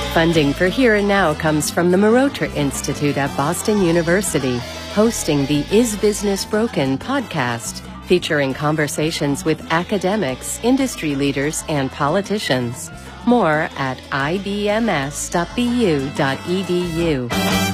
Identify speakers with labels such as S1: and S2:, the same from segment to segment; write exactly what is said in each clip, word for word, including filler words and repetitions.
S1: Funding for Here and Now comes from the Marotra Institute at Boston University, hosting the Is Business Broken podcast, featuring conversations with academics, industry leaders, and politicians. More at I B M S dot B U dot E D U.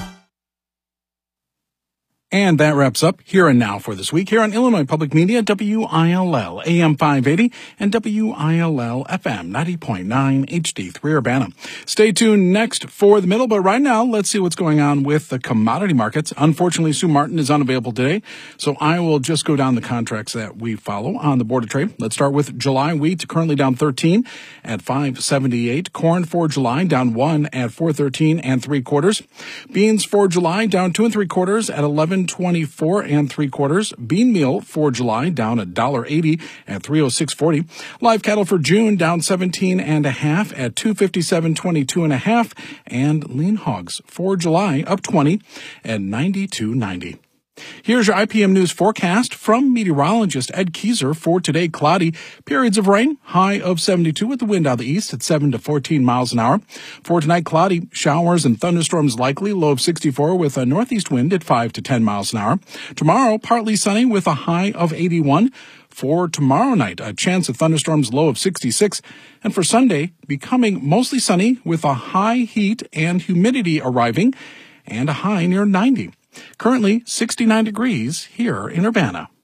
S2: And that wraps up Here and Now for this week here on Illinois Public Media, W I L L, A M five eighty, and W I L L F M ninety point nine H D three Urbana. Stay tuned next for the middle, but right now, let's see what's going on with the commodity markets. Unfortunately, Sue Martin is unavailable today, so I will just go down the contracts that we follow on the Board of Trade. Let's start with July wheat, currently down thirteen at five seventy-eight. Corn for July down one at four thirteen and three quarters. Beans for July down two and three quarters at eleven twenty-four and three quarters. Bean meal for July down a dollar eighty at three oh six forty. Live cattle for June down seventeen and a half at two fifty-seven twenty-two and a half, and lean hogs for July up twenty at ninety-two ninety. Here's your I P M News forecast from meteorologist Ed Keyser for today. Cloudy, periods of rain, high of seventy-two with the wind out of the east at seven to fourteen miles an hour. For tonight, cloudy, showers and thunderstorms likely, low of sixty-four with a northeast wind at five to ten miles an hour. Tomorrow, partly sunny with a high of eighty-one. For tomorrow night, a chance of thunderstorms, low of sixty-six. And for Sunday, becoming mostly sunny with a high heat and humidity arriving and a high near ninety. Currently sixty-nine degrees here in Urbana.